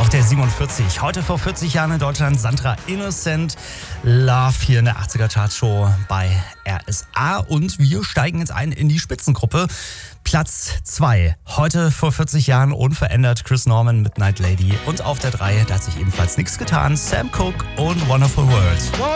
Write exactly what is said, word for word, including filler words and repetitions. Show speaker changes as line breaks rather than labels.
auch der siebenundvierzig. Heute vor vierzig Jahren in Deutschland Sandra Innocent. Love hier in der achtziger-Chartshow bei R S A. Und wir steigen jetzt ein in die Spitzengruppe. Platz zwei. Heute vor vierzig Jahren unverändert Chris Norman, Midnight Lady. Und auf der drei, da hat sich ebenfalls nichts getan. Sam Cooke und Wonderful World.